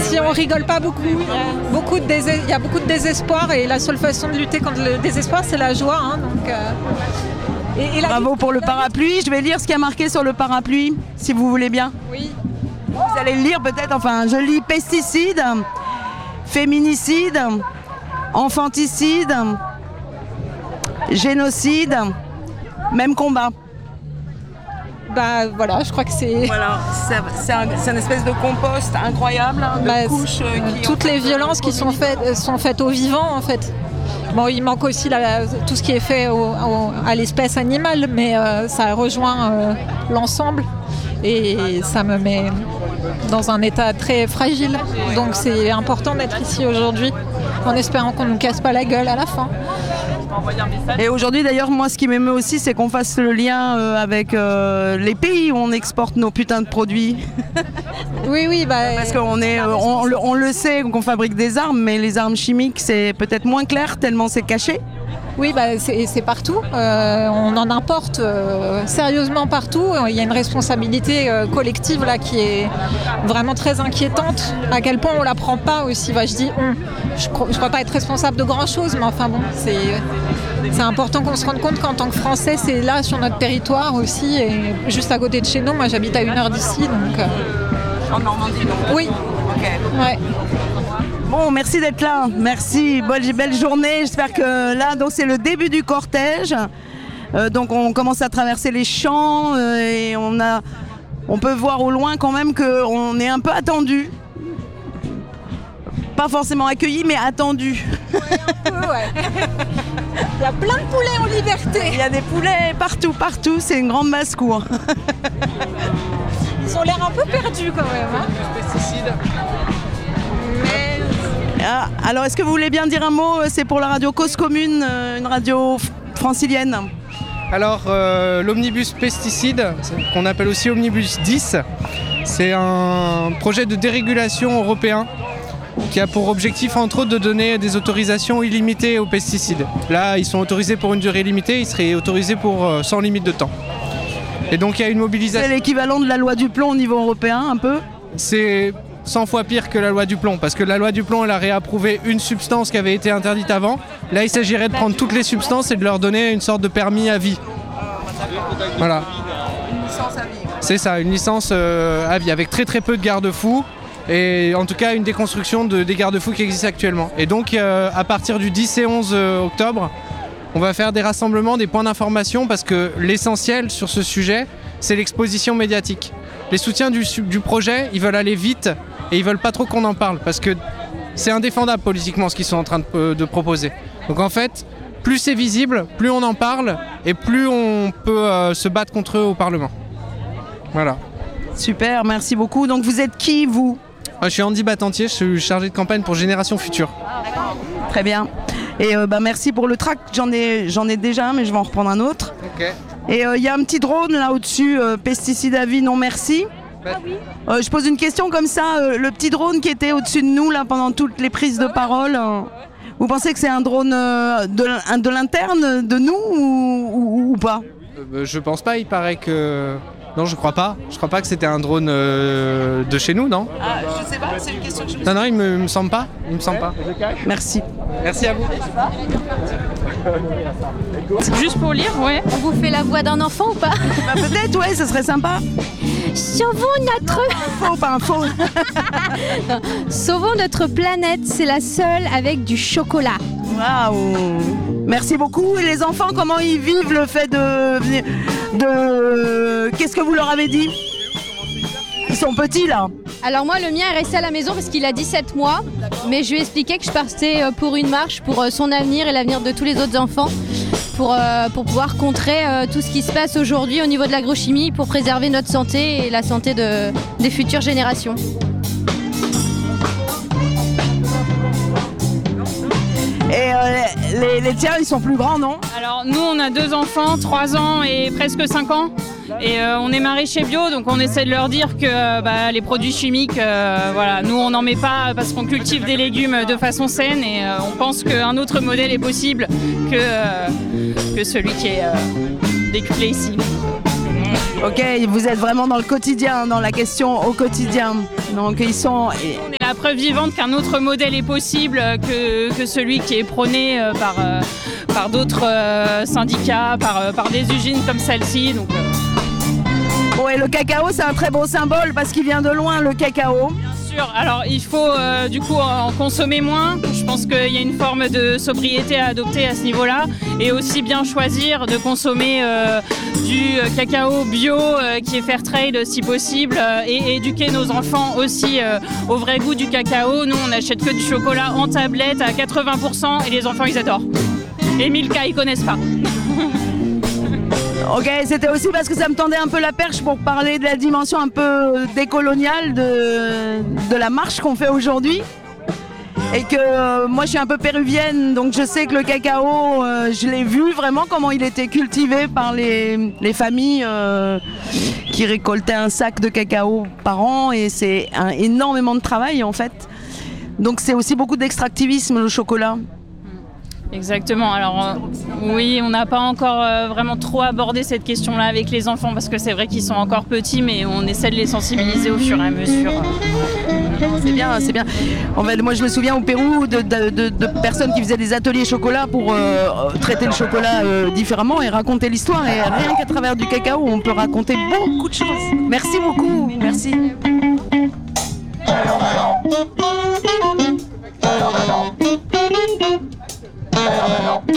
si on rigole pas beaucoup, il y a beaucoup de désespoir et la seule façon de lutter contre le désespoir, c'est la joie. Hein, donc, Bravo pour le parapluie. Je vais lire ce qui a marqué sur le parapluie, si vous voulez bien. Oui. Vous allez le lire peut-être. Enfin, je lis pesticides, féminicide, infanticide, génocide, même combat. Bah voilà, je crois que c'est... Voilà, c'est une espèce de compost incroyable, de couches toutes les violences qui sont faites aux vivants en fait. Bon, il manque aussi tout ce qui est fait à l'espèce animale, mais ça rejoint l'ensemble et ça me met dans un état très fragile. Donc c'est important d'être ici aujourd'hui en espérant qu'on ne nous casse pas la gueule à la fin. Et aujourd'hui d'ailleurs, moi ce qui m'émeut aussi, c'est qu'on fasse le lien avec les pays où on exporte nos putains de produits. Oui, parce qu'on le sait qu'on fabrique des armes, mais les armes chimiques c'est peut-être moins clair tellement c'est caché. Oui, c'est partout. On en importe sérieusement partout. Il y a une responsabilité collective là qui est vraiment très inquiétante. À quel point on la prend pas aussi. Je dis on. Je crois pas être responsable de grand chose, mais enfin bon, c'est important qu'on se rende compte qu'en tant que Français, c'est là sur notre territoire aussi, et juste à côté de chez nous. Moi, j'habite à 1 heure d'ici, donc. En Normandie, donc. Oui. Ok. Ouais. Bon, merci d'être là. Merci. Belle journée. J'espère que là, donc c'est le début du cortège. Donc on commence à traverser les champs et on peut voir au loin quand même qu'on est un peu attendu. Pas forcément accueilli, mais attendu. Ouais, un peu, ouais. Il y a plein de poulets en liberté. Il y a des poulets partout. C'est une grande basse-cour. Ils ont l'air un peu perdus quand même. Hein. Pesticides. Alors, est-ce que vous voulez bien dire un mot? C'est pour la radio Cause Commune, une radio francilienne. Alors, l'omnibus pesticide, qu'on appelle aussi omnibus 10, c'est un projet de dérégulation européen qui a pour objectif, entre autres, de donner des autorisations illimitées aux pesticides. Là, ils sont autorisés pour une durée limitée, ils seraient autorisés pour sans limite de temps. Et donc, il y a une mobilisation... C'est l'équivalent de la loi du plomb au niveau européen, un peu? C'est 100 fois pire que la loi du plomb, parce que la loi du plomb, elle a réapprouvé une substance qui avait été interdite avant. Là, il s'agirait de prendre toutes les substances et de leur donner une sorte de permis à vie. Voilà. Une licence à vie. C'est ça, une licence à vie, avec très peu de garde-fous, et en tout cas une déconstruction des garde-fous qui existent actuellement. Et donc, à partir du 10 et 11 octobre, on va faire des rassemblements, des points d'information, parce que l'essentiel sur ce sujet, c'est l'exposition médiatique. Les soutiens du projet, ils veulent aller vite et ils veulent pas trop qu'on en parle parce que c'est indéfendable politiquement ce qu'ils sont en train de proposer. Donc en fait, plus c'est visible, plus on en parle et plus on peut se battre contre eux au Parlement. Voilà. Super, merci beaucoup. Donc vous êtes qui, vous? Je suis Andy Battantier, je suis chargé de campagne pour Génération Future. Très bien. Et merci pour le tract, j'en ai déjà un, mais je vais en reprendre un autre. Ok. Et il y a un petit drone là au-dessus, pesticide à vie, non merci. Ah oui. Je pose une question comme ça, le petit drone qui était au-dessus de nous là pendant toutes les prises de parole, vous pensez que c'est un drone de l'interne de nous ou pas? Je pense pas, il paraît que... Non, je crois pas. Je crois pas que c'était un drone de chez nous, non? Ah, je sais pas, c'est une question que je me... Non, il me semble pas. Il me semble pas. Merci. Merci à vous. Juste pour lire, ouais. On vous fait la voix d'un enfant ou pas? Peut-être, ouais, ça serait sympa. Sauvons notre... Faux, pas un faux. Non. Sauvons notre planète, c'est la seule avec du chocolat. Waouh. Merci beaucoup. Et les enfants, comment ils vivent le fait de... Qu'est-ce que vous leur avez dit? Ils sont petits là. Alors moi, le mien est resté à la maison parce qu'il a 17 mois. Mais je lui ai expliqué que je partais pour une marche pour son avenir et l'avenir de tous les autres enfants. Pour pouvoir contrer tout ce qui se passe aujourd'hui au niveau de l'agrochimie, pour préserver notre santé et la santé des futures générations. Et les tiens, ils sont plus grands, non? Alors nous, on a 2 enfants, 3 ans et presque 5 ans. Et on est maraîchers bio, donc on essaie de leur dire que les produits chimiques, voilà, nous on n'en met pas parce qu'on cultive des légumes de façon saine et on pense qu'un autre modèle est possible que celui qui est décuplé ici. Ok, vous êtes vraiment dans le quotidien, dans la question au quotidien. Donc ils sont... On est là la preuve vivante qu'un autre modèle est possible que celui qui est prôné par d'autres syndicats, par des usines comme celle-ci. Donc, Ouais, le cacao, c'est un très beau symbole parce qu'il vient de loin, le cacao. bien sûr, alors il faut du coup en consommer moins. Je pense qu'il y a une forme de sobriété à adopter à ce niveau-là. Et aussi bien choisir de consommer du cacao bio qui est fair trade si possible et éduquer nos enfants aussi au vrai goût du cacao. Nous, on n'achète que du chocolat en tablette à 80% et les enfants, ils adorent. Et Milka, ils connaissent pas. Ok, c'était aussi parce que ça me tendait un peu la perche pour parler de la dimension un peu décoloniale de la marche qu'on fait aujourd'hui. Et que moi je suis un peu péruvienne, donc je sais que le cacao, je l'ai vu vraiment comment il était cultivé par les familles qui récoltaient un sac de cacao par an, et c'est énormément de travail en fait. Donc c'est aussi beaucoup d'extractivisme, le chocolat. Exactement. Alors oui, on n'a pas encore vraiment trop abordé cette question-là avec les enfants parce que c'est vrai qu'ils sont encore petits, mais on essaie de les sensibiliser au fur et à mesure. C'est bien, c'est bien. En fait, moi je me souviens au Pérou de personnes qui faisaient des ateliers chocolat pour traiter le chocolat différemment et raconter l'histoire. Et rien qu'à travers du cacao, on peut raconter beaucoup de choses. Merci beaucoup. Merci.